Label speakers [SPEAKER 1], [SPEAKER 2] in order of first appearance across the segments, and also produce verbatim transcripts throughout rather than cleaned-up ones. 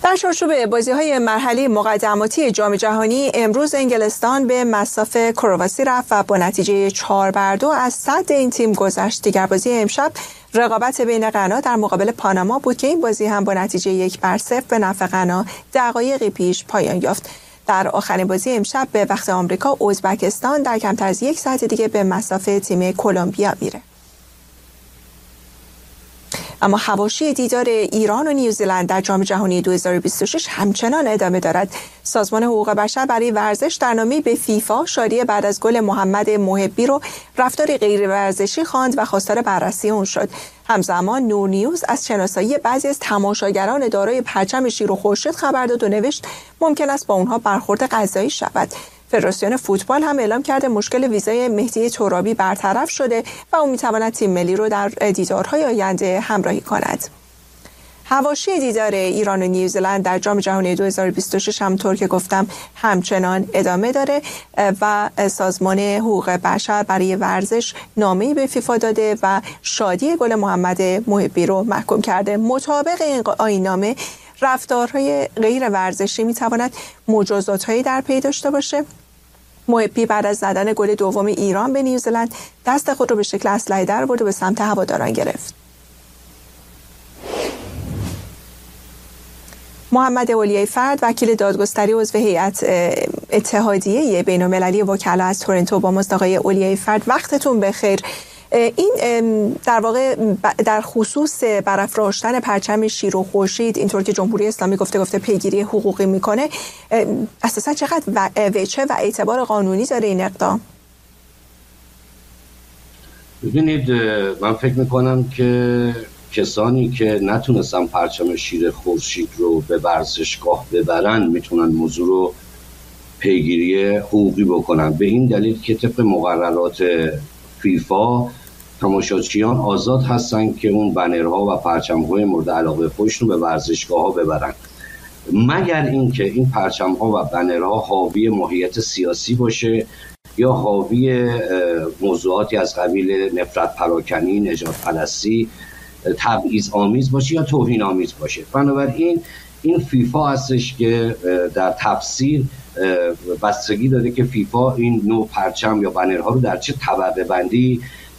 [SPEAKER 1] در چارچوب بازی‌های مرحله مقدماتی جام جهانی امروز انگلستان به مصاف کرواسی رفت و با نتیجه چهار بر دو از صد این تیم گذشت. دیگر بازی امشب رقابت بین غنا در مقابل پاناما بود که این بازی هم با نتیجه یک بر صفر به نفع غنا دقایقی پیش پایان یافت. در آخرین بازی امشب به وقت آمریکا ازبکستان در کمتر از یک ساعت دیگه به مصاف تیم کلمبیا میره. اما حواشی دیدار ایران و نیوزیلند در جام جهانی دو هزار و بیست و شش همچنان ادامه دارد. سازمان حقوق بشر برای ورزش در نامه‌ای به فیفا شادی بعد از گل محمد محبی رو رفتار غیر ورزشی خواند و خواستار بررسی اون شد. همزمان نور نیوز از شناسایی بعضی از تماشاگران دارای پرچم شیر و خورشید خبر داد و نوشت ممکن است با اونها برخورد قضایی شود. فدراسیون فوتبال هم اعلام کرده مشکل ویزای مهدی ترابی برطرف شده و او میتواند تیم ملی رو در دیدارهای آینده همراهی کند. حواشی دیدار ایران و نیوزیلند در جام جهانی دو هزار و بیست و شش همونطور که گفتم همچنان ادامه داره و سازمان حقوق بشر برای ورزش نامه‌ای به فیفا داده و شادی گل محمد محبی رو محکوم کرده. مطابق این آیین‌نامه رفتارهای غیر ورزشی میتواند مجازات‌هایی در پی داشته باشه. محبی بعد از زدن گل دوم ایران به نیوزیلند دست خود رو به شکل اسلحه در برد و به سمت هواداران گرفت. محمد اولیای فرد وکیل دادگستری عضو هیئت اتحادیه بین‌المللی وکلا از تورنتو با ماست. آقای اولیای فرد وقتتون بخیر. این در واقع در خصوص برافراشتن پرچم شیر و خورشید اینطور که جمهوری اسلامی گفته گفته پیگیری حقوقی میکنه اساسا چقدر وجه و اعتبار قانونی داره این اقدام؟
[SPEAKER 2] ببینید من فکر میکنم که کسانی که نتونستن پرچم شیر خورشید رو به ورزشگاه ببرن میتونن موضوع رو پیگیری حقوقی بکنن، به این دلیل که طبق مقررات فیفا تماشاچیان آزاد هستن که اون بنرها و پرچم‌های مورد علاقه خودشون به ورزشگاه‌ها ببرن، مگر اینکه این پرچم‌ها و بنرها حاوی ماهیت سیاسی باشه یا حاوی موضوعاتی از قبیل نفرت پراکنی، نجات پرستی، تبعیض آمیز باشه یا توهین آمیز باشه. بنابراین این فیفا هستش که در تفسیر بستگی داره که فیفا این نوع پرچم یا بنرها رو در چه طبقه بندی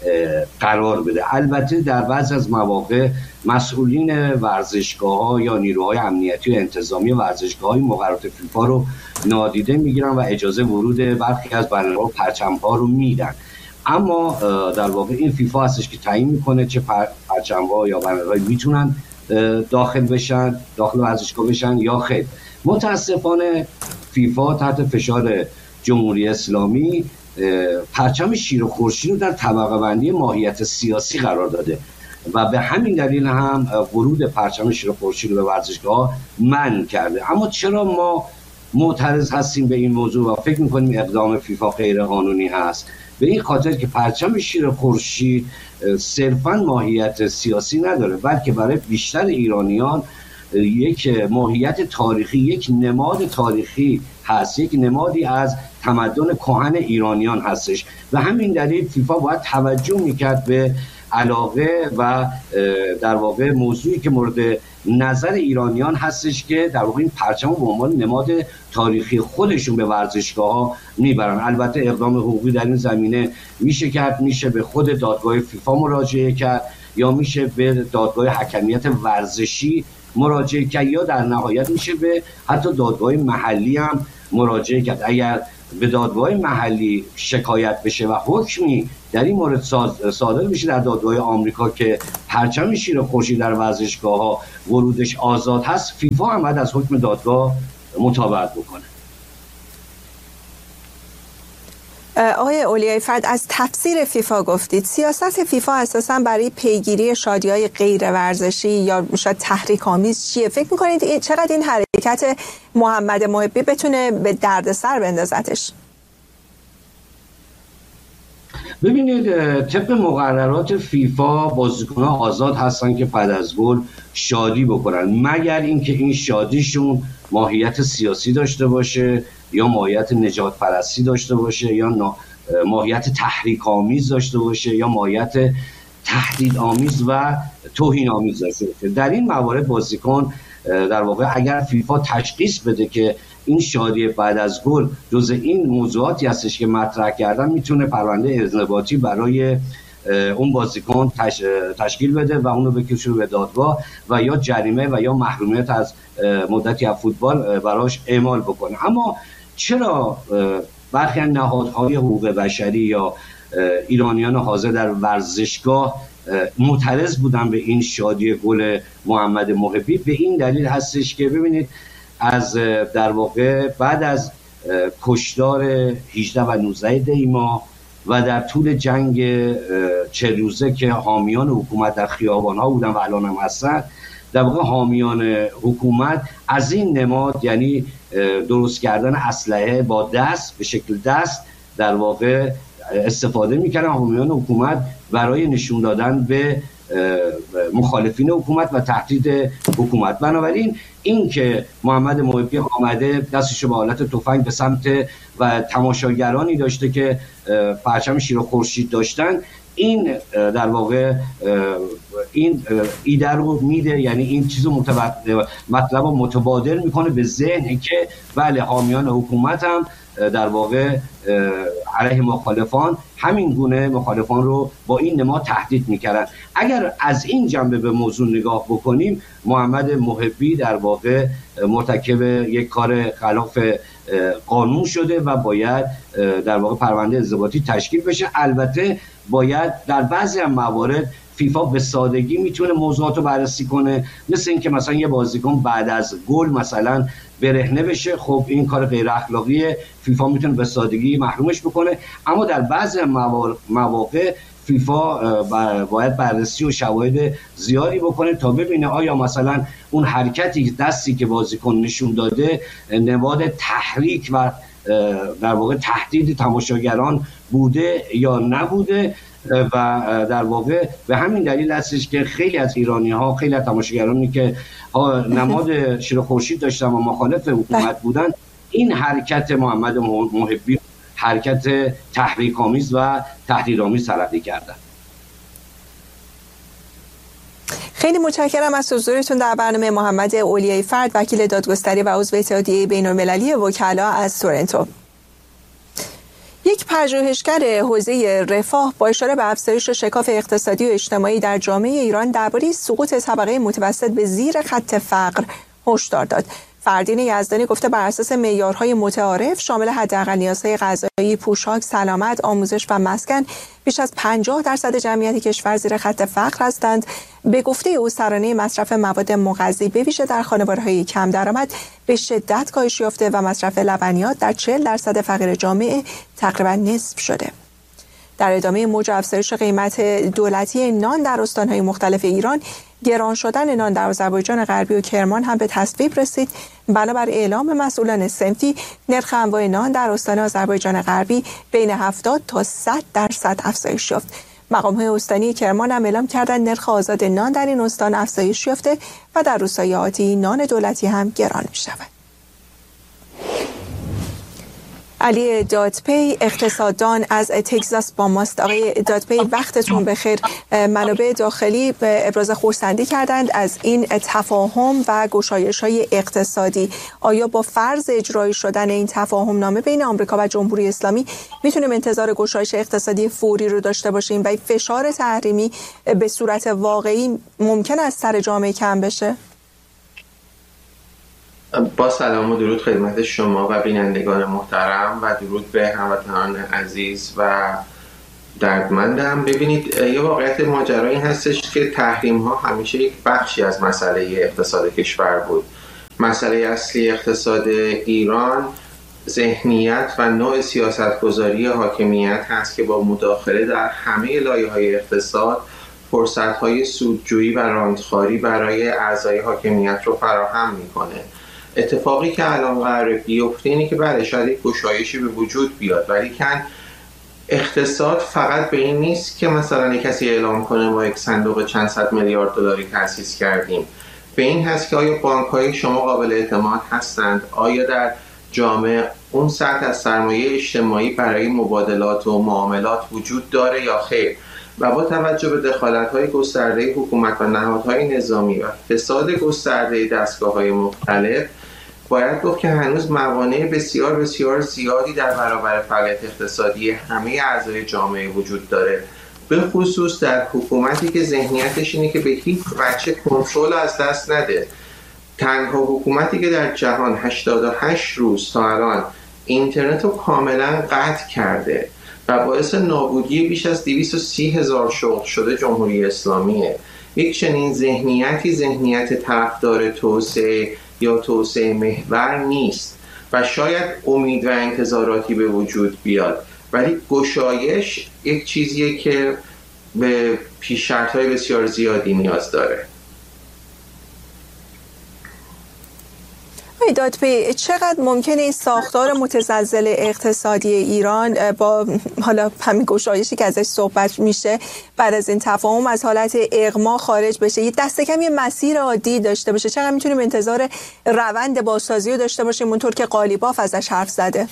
[SPEAKER 2] قرار بده. البته در بعضی از مواقع مسئولین ورزشگاه‌ها یا نیروهای امنیتی و انتظامی ورزشگاه‌های مقررات فیفا رو نادیده میگیرن و اجازه ورود برخی از بنرها و پرچم‌ها رو میدن، اما در واقع این فیفا هستش که تعیین میکنه چه پرچم‌ها یا بنرهایی میتونن داخل بشن، داخل ورزشگاه بشن یا خیر. متاسفانه فیفا تحت فشار جمهوری اسلامی پرچم شیر و خورشید رو در طبقه بندی ماهیت سیاسی قرار داده و به همین دلیل هم ورود پرچم شیر و خورشید رو به ورزشگاه منع کرده. اما چرا ما معترض هستیم به این موضوع و فکر میکنیم اقدام فیفا غیر قانونی هست؟ به این خاطر که پرچم شیر خورشید صرفاً ماهیت سیاسی نداره، بلکه برای بیشتر ایرانیان یک ماهیت تاریخی، یک نماد تاریخی هست، یک نمادی از تمدن کهن ایرانیان هستش و همین دلیل فیفا باید توجه میکرد به علاقه و در واقع موضوعی که مورد نظر ایرانیان هستش که در واقع این پرچم رو به عنوان نماد تاریخی خودشون به ورزشگاه‌ها میبرن. البته اقدام حقوقی در این زمینه میشه کرد، میشه به خود دادگاه فیفا مراجعه کرد یا میشه به دادگاه حکمیت ورزشی مراجعه کرد یا در نهایت میشه به حتی دادگاه محلی هم مراجعه کرد. اگر به دادگاه محلی شکایت بشه و حکمی در این مورد صادر بشه در دادگاه آمریکا که پرچم شیر خورشید در ورزشگاه‌ها ورودش آزاد هست، فیفا هم باید از حکم دادگاه مطابقت بکنه.
[SPEAKER 1] آقای اولیای فرد از تفسیر فیفا گفتید. سیاست فیفا اساساً برای پیگیری شادی‌های غیر ورزشی یا شاید تحریک آمیز چیه؟ فکر می‌کنید چقدر این حرکت محمد محبی بتونه به دردسر بندازتش؟
[SPEAKER 2] ببینید طبق مقررات فیفا بازیکن‌ها آزاد هستن که بعد از گل شادی بکنن، مگر اینکه این شادیشون ماهیت سیاسی داشته باشه یا ماهیت نجات پرستی داشته باشه یا ماهیت تحریک آمیز داشته باشه یا ماهیت تهدید آمیز و توهین آمیز داشته باشه. در این موارد بازیکن در واقع اگر فیفا تشخیص بده که این شادی بعد از گل جز این موضوعاتی هستش که مطرح کردن، میتونه پرونده انضباطی برای اون بازیکن تش... تشکیل بده و اونو بکشه به دادگاه و یا جریمه و یا محرومیت از مدتی از فوتبال براش اعمال بکنه. اما چرا برخی از نهادهای حقوق بشری یا ایرانیان حاضر در ورزشگاه معترض بودن به این شادی گل محمد محبی؟ به این دلیل هستش که ببینید از در واقع بعد از کشتار هجده و نوزده دی ماه و در طول جنگ چه روزه که حامیان حکومت در خیابان‌ها بودن و الان هم هستن، در واقع حامیان حکومت از این نماد، یعنی درست کردن اسلحه با دست به شکل دست، در واقع استفاده میکنن حامیان حکومت برای نشون دادن به مخالفین حکومت و تهدید حکومت. بنابراین این که محمد محبی آمده دستشو به حالت تفنگ به سمت و تماشاگرانی داشته که پرچم شیر و خورشید داشتن، این در واقع این ایده رو میده، یعنی این چیزو مطلب رو متبادر میکنه به ذهن که بله حامیان حکومت هم در واقع علیه مخالفان همین گونه مخالفان رو با این نماد تهدید میکردن. اگر از این جنبه به موضوع نگاه بکنیم، محمد محبی در واقع مرتکب یک کار خلاف قانون شده و باید در واقع پرونده انضباطی تشکیل بشه. البته باید در بعضی از موارد فیفا به سادگی میتونه موضوعات رو بررسی کنه، مثل اینکه مثلا یه بازیکن بعد از گل مثلا برهنه بشه، خب این کار غیر اخلاقیه، فیفا میتونه به سادگی محرومش بکنه. اما در بعضی مواقع فیفا باید بررسی و شواهد زیادی بکنه تا ببینه آیا مثلا اون حرکتی دستی که بازیکن نشون داده نماد تحریک و در واقع تهدید تماشاگران بوده یا نبوده. و در واقع به همین دلیل هستش که خیلی از ایرانی‌ها، خیلی از تماشاگرانی که نماد شیر و خورشید داشتن و مخالف حکومت بودن، این حرکت محمد محبی حرکت تحریک‌آمیز و تهدیدآمیز تلقی کردن.
[SPEAKER 1] خیلی متشکرم از حضورتون در برنامه. محمد اولیای فرد، وکیل دادگستری و عضو اتحادیه بین‌المللی وکلا از تورنتو. یک پژوهشگر حوزه رفاه با اشاره به افزایش شکاف اقتصادی و اجتماعی در جامعه ایران درباره سقوط طبقه متوسط به زیر خط فقر هشدار داد. فردین یزدانی گفته بر اساس معیارهای متعارف شامل حداقل نیازهای غذایی، پوشاک، سلامت، آموزش و مسکن، بیش از پنجاه درصد جمعیت کشور زیر خط فقر هستند. به گفته او سرانه مصرف مواد مغذی به ویژه در خانواده‌های کم درآمد به شدت کاهش یافته و مصرف لبنیات در چهل درصد فقیر جامعه تقریبا نصف شده. در ادامه موج افزایش قیمت دولتی نان در استان‌های مختلف ایران، گران شدن نان در آذربایجان غربی و کرمان هم به تصویب رسید. بنابر اعلام مسئولان صنفی، نرخ انواع نان در استان آذربایجان غربی بین هفتاد تا صد درصد افزایش یافت. مقام‌های استانی کرمان هم اعلام کردند نرخ آزاد نان در این استان افزایش یافته و در روستای آتی نان دولتی هم گران می‌شود. علی دادپی اقتصاددان از تگزاس با ماست. آقای دادپی وقتتون بخیر. منابع داخلی ابراز خرسندی کردند از این تفاهم و گشایش‌های اقتصادی. آیا با فرض اجرایی شدن این تفاهم نامه بین آمریکا و جمهوری اسلامی میتونیم انتظار گشایش اقتصادی فوری رو داشته باشیم و فشار تحریمی به صورت واقعی ممکن است سر جامعه کم بشه؟
[SPEAKER 3] با سلام و درود خدمت شما و بینندگان محترم و درود به هموطنان عزیز و دردمندم. ببینید، یه واقعیت ماجرا این هستش که تحریم ها همیشه یک بخشی از مسئله اقتصاد کشور بود. مسئله اصلی اقتصاد ایران ذهنیت و نوع سیاستگذاری حاکمیت هست که با مداخله در همه لایه‌های اقتصاد فرصت‌های سودجویی و راندخواری برای اعضای حاکمیت رو فراهم می‌کنه. اتفاقی که الان قراره بیفته اینه که بله شاید یک گشایشی به وجود بیاد، ولی کن اقتصاد فقط به این نیست که مثلا کسی اعلام کنه ما یک صندوق چند صد میلیارد دلاری تأسیس کردیم. به این هست که آیا بانک‌های شما قابل اعتماد هستند؟ آیا در جامعه اون سطح از سرمایه اجتماعی برای مبادلات و معاملات وجود داره یا خیر؟ و با توجه به دخالت‌های گسترده حکومت و نهادهای نظامی و فساد گسترده دستگاه‌های مختلف، باید گفت که هنوز موانع بسیار بسیار زیادی در برابر فعالیت اقتصادی همه اعضای جامعه وجود داره، به خصوص در حکومتی که ذهنیتش اینه که به هیچ وجه کنترل از دست نده. تنها حکومتی که در جهان هشتاد و هشت روز تا الان اینترنت رو کاملا قطع کرده و باعث نابودی بیش از دویست و سی هزار شغل شده جمهوری اسلامیه. یک چنین ذهنیتی ذهنیت طرفدار توسعه یا توسعه محور نیست و شاید امید و انتظاراتی به وجود بیاد، ولی گشایش یک چیزیه که به پیش‌شرط‌های بسیار زیادی نیاز داره.
[SPEAKER 1] دادپی، چقدر ممکنه این ساختار متزلزل اقتصادی ایران با حالا همین گشایشی که ازش صحبت میشه بعد از این تفاهم از حالت اغما خارج بشه، یه دست کم یه مسیر عادی داشته باشه؟ چقدر میتونیم انتظار روند بازسازی رو داشته باشیم اونطور که قالیباف ازش حرف زده؟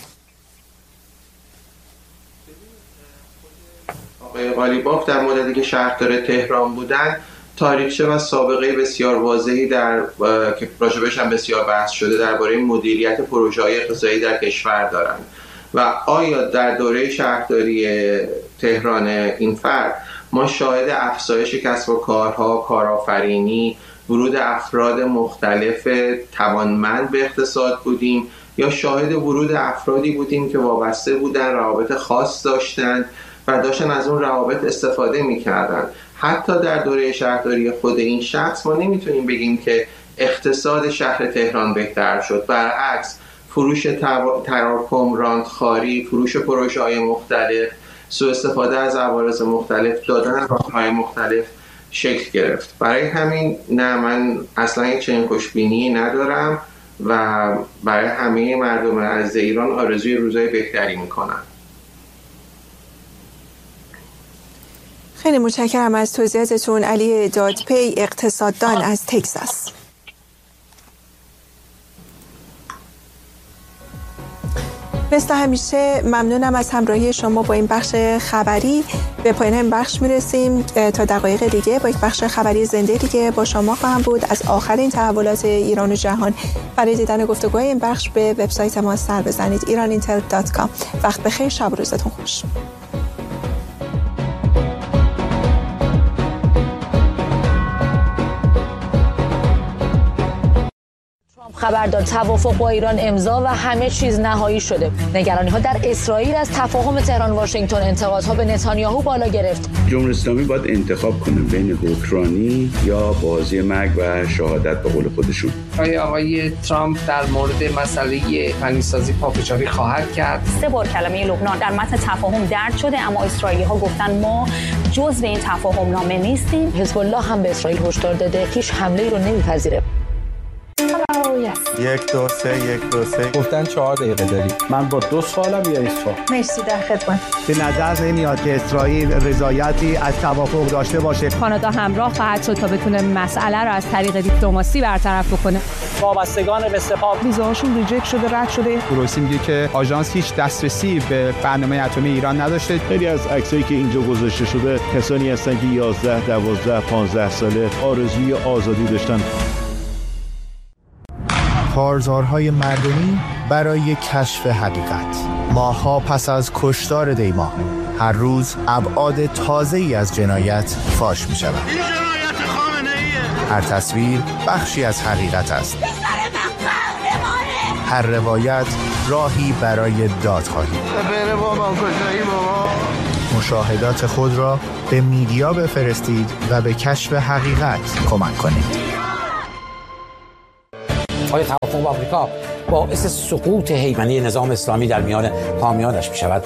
[SPEAKER 3] آقای قالیباف در مدتی که شهردار تهران بودن تاریخچه و سابقه بسیار واضحی در که راجبش هم بسیار بحث شده درباره مدیریت پروژه‌های اقتصادی در کشور دارند و آیا در دوره شهرداری تهران این فرد ما شاهد افزایش کسب و کارها، کارآفرینی، ورود افراد مختلف توانمند به اقتصاد بودیم یا شاهد ورود افرادی بودیم که وابسته بودن، روابط خاص داشتند و داشتن از اون روابط استفاده می‌کردن؟ حتی در دوره شهرداری خود این شخص ما نمیتونیم بگیم که اقتصاد شهر تهران بهتر شد. برعکس، فروش تراکم، راندخواری، فروش پروژه‌های مختلف، سوء استفاده از عوارض مختلف، دادن راه‌های مختلف شکل گرفت. برای همین نه، من اصلا یک چنین خوشبینی ندارم و برای همه مردم عزیز ایران آرزوی روزهای بهتری میکنم.
[SPEAKER 1] خیلی متشکرم از توضیحاتتون علی دادپی، اقتصاددان از تگزاس. مثل همیشه ممنونم از همراهی شما با این بخش خبری. به پایان این بخش میرسیم. تا دقایق دیگه با یک بخش خبری زنده دیگه با شما خواهم بود از آخرین تحولات ایران و جهان. برای دیدن گفتگوهای این بخش به وبسایت ما سر بزنید ایران اینتل دات کام. وقت بخیر، شب و روزتون خوش.
[SPEAKER 4] خبر داد توافق با ایران امضا و همه چیز نهایی شده. نگرانی‌ها در اسرائیل از تفاهم تهران واشنگتن، انتقادها به نتانیاهو بالا گرفت.
[SPEAKER 5] جمهوری اسلامی باید انتخاب کنه بین حکمرانی یا بازی مرگ و شهادت به قول خودشون.
[SPEAKER 6] آیا آقای ترامپ در مورد مسئله غنیسازی پافشاری خواهد کرد؟
[SPEAKER 7] سه بار کلمه لبنان در متن تفاهم درج شده، اما اسرائیلی‌ها گفتن ما جزو این تفاهم نامه نیستیم.
[SPEAKER 4] حزب الله هم به اسرائیل هشدار داده هیچ حمله‌ای رو نمیپذیره.
[SPEAKER 8] یک دو سه یک دو سه
[SPEAKER 9] گفتن چهار دقیقه داری. من با دو سوالم یا یک سوال؟
[SPEAKER 7] مرسی، در خدمت.
[SPEAKER 8] به نظر نمیاد که اسرائیل رضایتی از توافق داشته باشه.
[SPEAKER 10] کانادا همراه خواهد شد تا بتونه مسئله رو از طریق دیپلماسی برطرف بکنه.
[SPEAKER 9] وابستگان به سپاه
[SPEAKER 8] ویزاشون ریجکت شده، رد شده.
[SPEAKER 11] درستی میگه که آژانس هیچ دسترسی به برنامه اتمی ایران نداشته.
[SPEAKER 12] خیلی از عکسایی که اینجا گذاشته شده کسانی هستن که یازده، دوازده، پانزده ساله آرزوی آزادی داشتن.
[SPEAKER 13] کارزارهای مردمی برای کشف حقیقت. ماه‌ها پس از کشتار دیما هر روز ابعاد تازه‌ای از جنایت فاش می‌شود.
[SPEAKER 14] این جنایت خامنه‌ایه.
[SPEAKER 13] هر تصویر بخشی از حقیقت است. هر روایت راهی برای دادخواهی.
[SPEAKER 14] بره بابا کجایی بابا؟
[SPEAKER 13] مشاهدات خود را به میدیا بفرستید و به کشف حقیقت کمک کنید.
[SPEAKER 15] آیا توافق با آمریکا باعث سقوط هیمنه نظام اسلامی در میان حامیانش می شود؟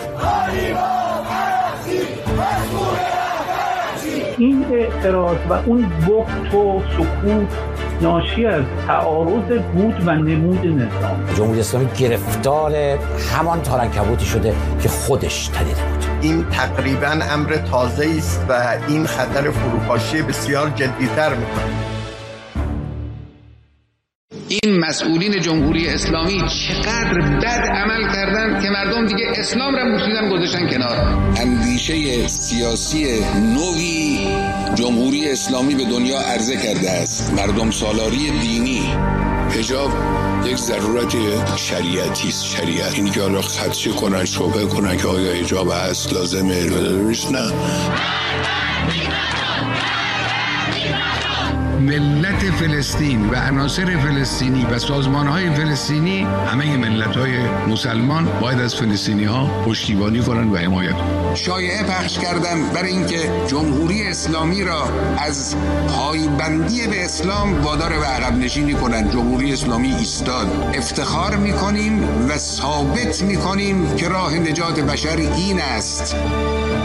[SPEAKER 16] این اعتراض و اون بغض و سکوت ناشی از تعارض بود و نمود نظام.
[SPEAKER 15] جمهوری اسلامی گرفتار همان تارنکبوتی شده که خودش تنیده بود.
[SPEAKER 17] این تقریباً امر تازه‌ای است و این خطر فروپاشی بسیار جدی‌تر می‌کند.
[SPEAKER 18] این مسئولین جمهوری اسلامی چقدر بد عمل کردن که مردم دیگه اسلام را بوسیدن گذاشتن کنار.
[SPEAKER 19] اندیشه سیاسی نوی جمهوری اسلامی به دنیا عرضه کرده است. مردم سالاری دینی. حجاب یک ضرورت شریعتی است. شریعت این که حالا خدشه کنن، شبه کنن که آیا حجاب هست لازمه نه.
[SPEAKER 18] ملت فلسطین و عناصر فلسطینی و سازمان‌های فلسطینی، همه ملت‌های مسلمان باید از فلسطینی‌ها پشتیبانی کنند و حمایت کنند. شایعه پخش کردن برای اینکه جمهوری اسلامی را از پایبندی به اسلام وادار به عقب نشینی کنند. جمهوری اسلامی ایستاد. افتخار می‌کنیم و ثابت می‌کنیم که راه نجات بشر این است.